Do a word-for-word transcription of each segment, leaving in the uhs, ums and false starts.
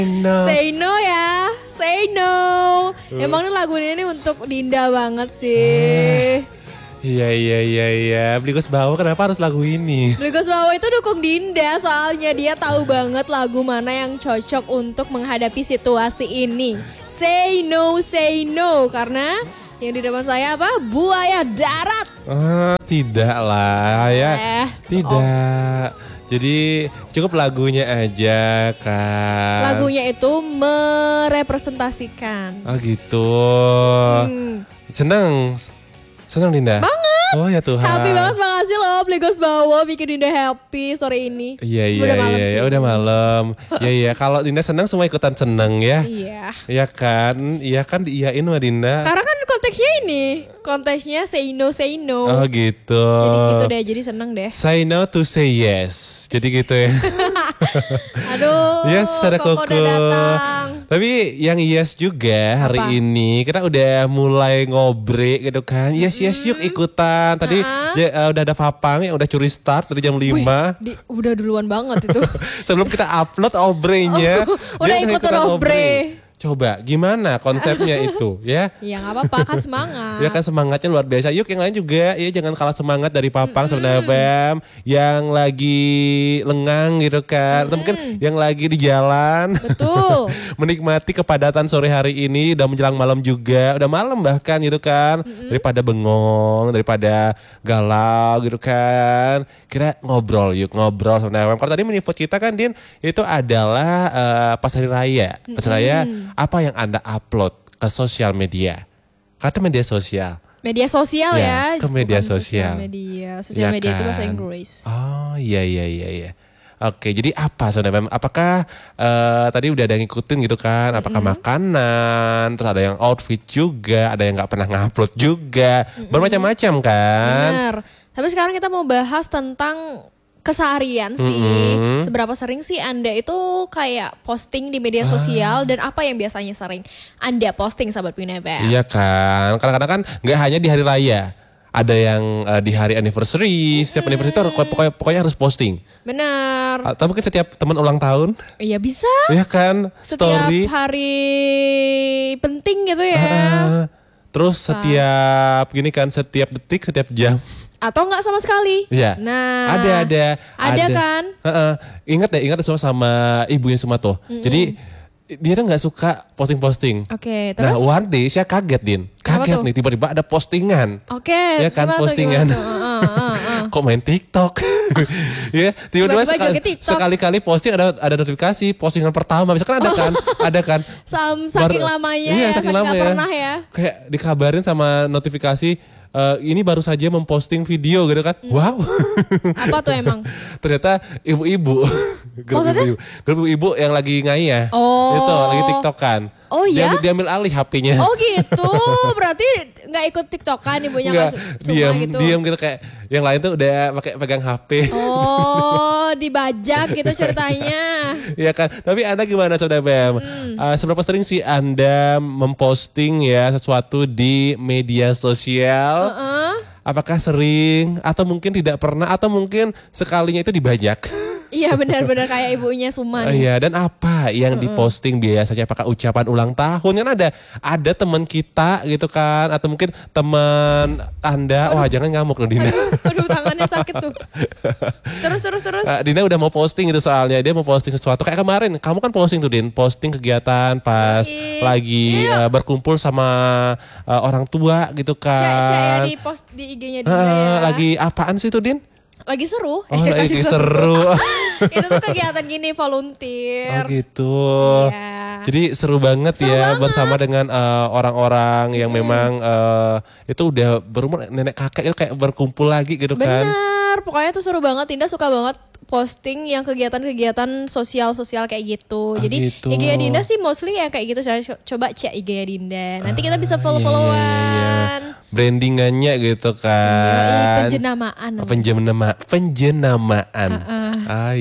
No. Say no ya, say no. Emang ini lagu ini untuk Dinda banget sih. Iya iya iya iya. Bligos Bawo kenapa harus lagu ini? Bligos Bawo itu dukung Dinda soalnya dia tahu banget lagu mana yang cocok untuk menghadapi situasi ini. Say no, say no karena yang di depan saya apa? Buaya darat. Ah, tidak lah ya. Eh, tidak. Oh. Jadi cukup lagunya aja kan. Lagunya itu merepresentasikan. Oh gitu. Hmm. Senang. Senang Dinda? Banget. Oh ya Tuhan. Happy banget, makasih loh Bligos Bawo bikin Dinda happy sore ini. Iya iya udah malam iya, sih. Ya, udah malam. Iya iya, kalau Dinda senang semua ikutan senang ya. Iya. Iya kan? Iya kan diiyain sama Dinda. Karena kan konteksnya ini, konteksnya say no say no. Oh gitu. Jadi gitu deh, jadi seneng deh. Say no to say yes. Jadi gitu ya. Aduh, yes, ada Koko Koko. udah datang. Tapi yang yes juga hari Apa? ini kita udah mulai ngobrol gitu kan. Yes yes yuk ikutan. Tadi Uh-huh. ya, uh, udah ada Papang yang udah curi start dari jam lima. Wih, di, udah duluan banget itu. Sebelum kita upload obrenya. Oh, udah ikutan obre. Coba gimana konsepnya itu ya? Ya gak apa-apa, kan semangat. Ya kan semangatnya luar biasa. Yuk yang lain juga ya jangan kalah semangat dari Papang sama F M yang lagi lengang gitu kan. Atau mungkin yang lagi di jalan. Betul. Menikmati kepadatan sore hari ini udah menjelang malam juga. Udah malam bahkan gitu kan. Daripada bengong, daripada galau gitu kan. Kira ngobrol yuk ngobrol sama F M. Kalau tadi menifot kita kan Din itu adalah uh, pas hari raya. Pas hari raya apa yang Anda upload ke sosial media? Kata media sosial. Media sosial ya. Ya, ke media bukan sosial. media. Sosial Ya media itu bahasa kan? Inggris. Oh iya iya iya iya. Oke, jadi apa sebenarnya? Apakah uh, tadi udah ada yang ngikutin gitu kan? Apakah mm-hmm. makanan, terus ada yang outfit juga, ada yang nggak pernah ngupload juga, mm-hmm. bermacam-macam kan? Bener. Tapi sekarang kita mau bahas tentang keseharian sih. Mm-hmm. Seberapa sering sih Anda itu kayak posting di media sosial ah. dan apa yang biasanya sering Anda posting sahabat Pinebel? Iya kan, kadang-kadang kan nggak hanya di hari raya. Ada yang uh, di hari anniversary, setiap mm. anniversary itu pokoknya, pokoknya harus posting. Benar. Atau mungkin setiap teman ulang tahun. Iya bisa. Iya kan, setiap story. Setiap hari penting gitu ya. Uh, terus setiap gini kan, setiap detik, setiap jam. Atau enggak sama sekali. Iya. Nah. Ada, ada. Ada, ada. kan. Uh-uh. Ingat deh, ingat semua sama ibunya Sumato. Mm-mm. Jadi dia tuh gak suka posting-posting. Oke, okay, terus? Nah one day saya kaget Din. Kaget nih tiba-tiba ada postingan. Oke. Okay, ya kan postingan. Uh, uh, uh, uh. Kok main TikTok? Ya tiba-tiba sekali, sekali-kali posting ada ada notifikasi postingan pertama. Misalkan ada kan, ada kan. Sam, saking Bar, lamanya iya, ya, saking lama ya. Pernah ya. Kayak dikabarin sama notifikasi. Uh, ini baru saja memposting video gitu kan. Hmm. Wow. Apa tuh emang? Ternyata ibu-ibu. Grup ibu-ibu. Grup ibu yang lagi ngayah. Oh. Itu lagi TikTokan. Oh iya? Dia, dia ambil alih H P-nya. Oh gitu. Berarti gak ikut TikTokan ibunya Nggak, masuk diam, gitu. Diam gitu kayak yang lain tuh udah pakai pegang H P. Oh, dibajak gitu ceritanya. Iya kan. Tapi Anda gimana Saudara B M? Hmm. Uh, seberapa sering sih Anda memposting ya sesuatu di media sosial? Uh-uh. Apakah sering atau mungkin tidak pernah atau mungkin sekalinya itu dibajak? Iya benar-benar kayak ibunya Suma nih. Iya, dan apa yang uh-uh. diposting biasanya? Apakah ucapan ulang tahun? Kan ada ada teman kita gitu kan, atau mungkin teman Anda. Aduh. Wah jangan ngamuk loh Dina. Aduh, aduh tangannya sakit tuh. Terus terus terus. Uh, Dina udah mau posting gitu soalnya dia mau posting sesuatu kayak kemarin. Kamu kan posting tuh Din, posting kegiatan pas Ii. lagi uh, berkumpul sama uh, orang tua gitu kan. Cek cek ya di post di I G-nya Dina uh, ya. Lagi apaan sih tuh Din? Lagi seru. Oh lagi, lagi seru. Itu tuh kegiatan gini volunteer. Oh gitu. Iya. Jadi seru banget seru ya banget. Bersama dengan uh, orang-orang yang hmm. memang uh, itu udah berumur nenek kakek itu kayak berkumpul lagi gitu kan. Bener, pokoknya tuh seru banget. Tinda suka banget posting yang kegiatan-kegiatan sosial-sosial kayak gitu. Ah, Jadi gitu. I G-nya Dinda sih mostly ya kayak gitu. Saya coba cek I G-nya Dinda. Nanti ah, kita bisa follow-followan. Iya, iya, iya. Brandingannya gitu kan. Iya, penjenamaan. Penjenama, penjenamaan. Uh-uh. Ah iya.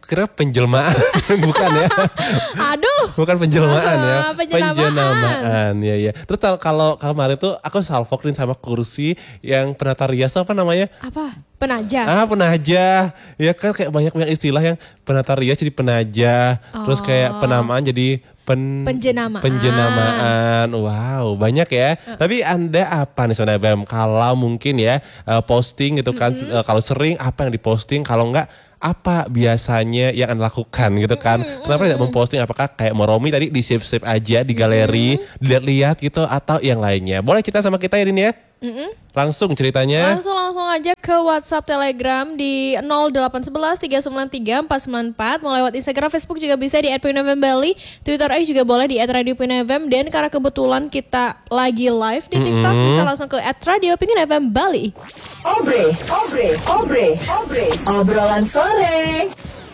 kira penjelmaan bukan ya? Aduh. Bukan penjelmaan ya. Penjenamaan. Penjenamaan ya ya. Terus kalau kalau kemarin tuh aku salvokin sama kursi yang penata rias apa namanya? Apa? Penajah. Ah penajah. Ya kan kayak banyak banyak istilah yang penata rias jadi penajah. Oh. Terus kayak penamaan jadi pen penjenamaan. Penjenamaan. Wow, banyak ya. Uh. Tapi Anda apa nih Sobat F M? Kalau mungkin ya posting gitu kan, mm-hmm. kalau sering apa yang diposting, kalau enggak apa biasanya yang Anda lakukan gitu kan. Mm-hmm. Kenapa tidak memposting, apakah kayak Moromi tadi di save-save aja di galeri, mm-hmm. dilihat-lihat gitu atau yang lainnya. Boleh cerita sama kita ya Din ya? Mm-hmm. Langsung ceritanya. Langsung langsung aja ke WhatsApp Telegram di nol delapan satu satu tiga sembilan tiga empat sembilan empat. Mau lewat Instagram, Facebook juga bisa di at pinfm bali. Twitter X juga boleh di at radio pinfm. Dan karena kebetulan kita lagi live di TikTok, mm-hmm. bisa langsung ke at radio pinfm bali. Obre, obre, obre, obre, obrolan sore.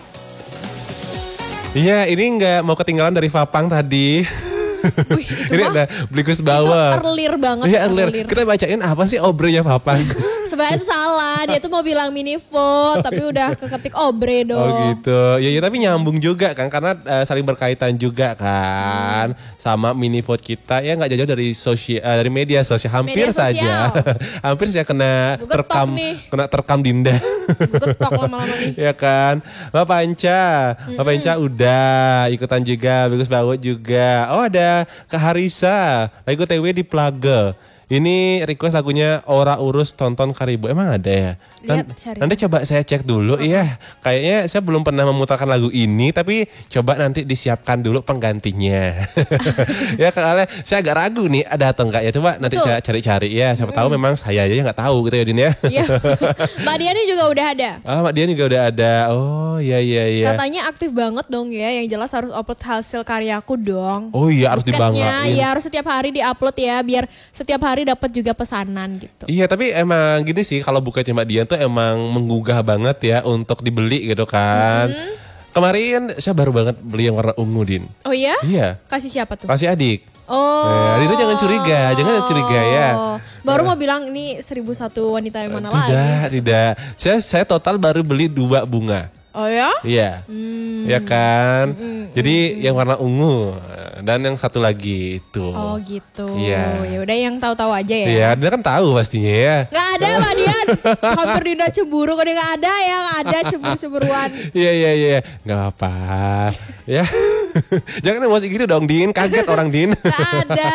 Iya, ini nggak mau ketinggalan dari Fapang tadi. Wih, itu ini mah, ada Blikus Bawah. Itu earlier banget. Iya earlier. earlier. Kita bacain apa sih obrenya Fapang? Sebenarnya itu salah. Dia tuh mau bilang mini vote, tapi udah keketik obre dong. Oh gitu. Ya, ya tapi nyambung juga kan, karena uh, saling berkaitan juga kan hmm. sama mini vote kita. Ya nggak jauh dari sosial, uh, dari media sosial. Hampir media saja. Hampir saya kena Buket terkam, kena terkam Dinda. Buketok lama-lama nih. Ya kan. Mbak Panca, mm-hmm. Mbak Panca udah ikutan juga, Blikus Bawah juga. Oh ada Kak Harisa, lagi T W di Plaga. Ini request lagunya Ora Urus Tonton Karibu. Emang ada ya? Lihat, nanti coba saya cek dulu uh-huh. ya. Kayaknya saya belum pernah memutarkan lagu ini, tapi coba nanti disiapkan dulu penggantinya. Ya karena saya agak ragu nih ada atau enggak ya. Coba nanti Betul. saya cari-cari ya. Siapa mm. tahu memang saya aja nggak tahu gitu ya Din ya. Iya. Mbak Diani juga udah ada. Ah, Mbak Diani juga udah ada. Oh iya iya iya. Katanya aktif banget dong ya. Yang jelas harus upload hasil karyaku dong. Oh iya harus dibanggain. Iya harus setiap hari diupload ya, biar setiap hari dapat juga pesanan gitu. Iya tapi emang gini sih, kalau bukanya Mbak Dian tuh emang menggugah banget ya untuk dibeli gitu kan. Hmm. Kemarin saya baru banget beli yang warna ungu Din. Oh iya? Iya. Kasih siapa tuh? Kasih adik. Oh. Nah, itu jangan curiga, jangan curiga ya. Baru mau bilang ini seribu satu wanita yang mana tidak, lagi? Tidak, tidak. Saya saya total baru beli dua bunga. Oh ya? Iya. Hmm. Ya kan. Hmm, Jadi hmm, yang warna ungu dan yang satu lagi itu. Oh gitu. Iya. Ya udah yang tahu-tahu aja ya. Iya, dia kan tahu pastinya ya. Nggak ada Mbak Dian. Hampir Dinda cemburu, kalau dia nggak ada ya nggak ada cemburu-cemburuan. Iya iya iya. Nggak apa. Ya. Jangan emosi gitu dong Din, kaget orang Din. Nggak ada.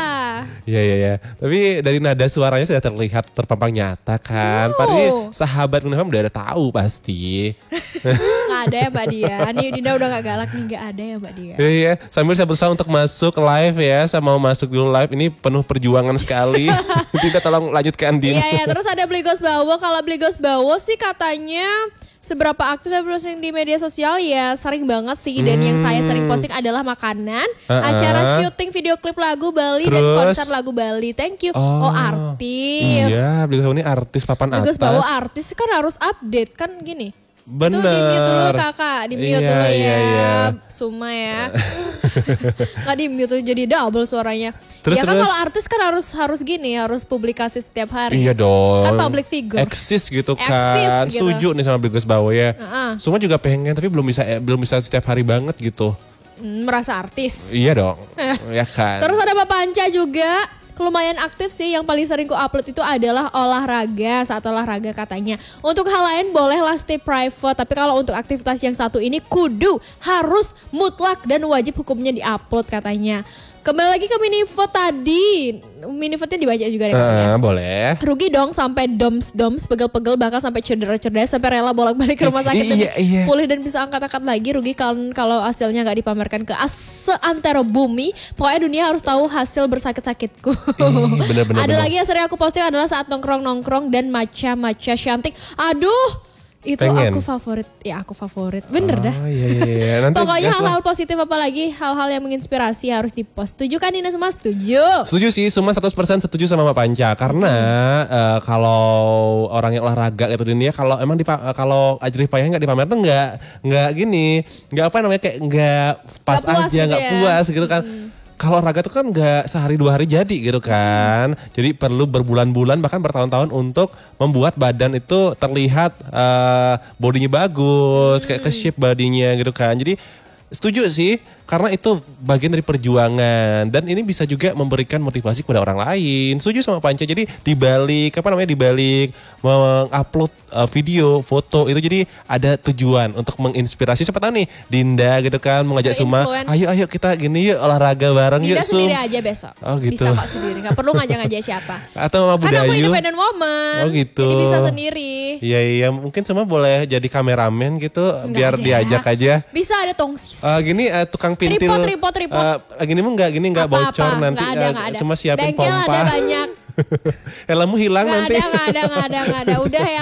Iya iya iya. Tapi dari nada suaranya sudah terlihat terpampang nyata kan. Oh. Padahal sahabat Unham udah ada tahu pasti. Nggak ada ya Mbak Dian. Nih Dinda udah gak galak nih, gak ada ya Mbak Dian. Iya iya. Sambil saya berusaha untuk masuk live ya. Saya mau masuk dulu live. Ini penuh perjuangan sekali. Dinda tolong lanjutkan Din. Iya iya. Terus ada Bligos Bawo. Kalau Bligos Bawo sih katanya seberapa aktif dan posting di media sosial ya sering banget sih. Dan hmm. yang saya sering posting adalah makanan, uh-uh. acara syuting video klip lagu Bali. Terus? Dan konser lagu Bali. Thank you. Oh, oh artis. Iya Bligos Bawo ini artis papan Bligos atas. Bligos Bawo artis kan harus update kan gini. Bener. Itu di-mute dulu kakak, di-mute iya, dulu ya, iya, iya. Suma ya. Nggak di-mute jadi double suaranya. Terus, ya kan terus. kalau artis kan harus harus gini, harus publikasi setiap hari. Iya dong. Kan public figure. Eksis gitu kan. Eksis, gitu. Setuju nih sama Bligos Bawo ya. Uh-uh. Suma juga pengen tapi belum bisa eh, belum bisa setiap hari banget gitu. Hmm, merasa artis. Iya dong. Ya kan. Terus ada Pak Panca juga. Lumayan aktif sih, yang paling sering ku upload itu adalah olahraga, saat olahraga katanya. Untuk hal lain bolehlah stay private, tapi kalau untuk aktivitas yang satu ini kudu, harus, mutlak dan wajib hukumnya di-upload katanya. Kembali lagi ke mini vote tadi, mini vote-nya dibaca juga deh. Uh, boleh. Rugi dong sampai doms-doms, pegel-pegel, bahkan sampai cedera-cedera, sampai rela bolak-balik ke rumah sakit iya, dan iya. pulih dan bisa angkat-angkat lagi. Rugi kan kalau hasilnya nggak dipamerkan ke seantero bumi. Pokoknya dunia harus tahu hasil bersakit-sakitku. Ih, bener, bener, Ada bener. lagi yang sering aku posting adalah saat nongkrong-nongkrong dan maca-maca cantik. Aduh. Itu Pengen. aku favorit, ya aku favorit, bener oh, dah. Iya, iya, iya. Nanti pokoknya hal-hal lah. positif apalagi hal-hal yang menginspirasi harus dipost. Setuju kan Dina semua? Setuju. Setuju sih, semua seratus persen setuju sama Mbak Panca. Karena hmm. uh, kalau orang yang olahraga itu dunia, kalau emang dipa- kalau ajrih payahnya nggak dipamer tuh nggak nggak gini, nggak apa namanya kayak nggak pas gak puas aja, gitu nggak ya. puas gitu kan. Hmm. kalau olahraga tuh kan nggak sehari dua hari jadi gitu kan. Jadi perlu berbulan-bulan bahkan bertahun-tahun untuk membuat badan itu terlihat uh, bodinya bagus, kayak ke shape bodinya gitu kan. Jadi setuju sih, karena itu bagian dari perjuangan dan ini bisa juga memberikan motivasi kepada orang lain. Setuju sama Panca. Jadi dibalik apa namanya dibalik mengupload uh, video, foto itu jadi ada tujuan untuk menginspirasi. Siapa tahu nih Dinda gitu kan mengajak Suma, ayo ayo kita gini yuk olahraga bareng Dinda yuk Sum. sendiri aja besok. Oh gitu. Bisa kok sendiri, nggak perlu ngajak-ngajak siapa. Atau Mama Budayu. Kan aku independent woman. Oh gitu. Jadi bisa sendiri. Iya iya mungkin Suma boleh jadi kameramen gitu. Nggak biar ada. diajak aja. Bisa ada tongsis. Uh, gini uh, tukang pintil. Tripod, tripod, tripod. Uh, gini mah enggak, gini enggak bocor Apa-apa. nanti. Nggak ada, uh, nggak ada. Cuma siapin Bengkel pompa. ada banyak. Helmmu hilang Nggak nanti. ada, nggak ada, nggak ada, nggak ada. Udah ya.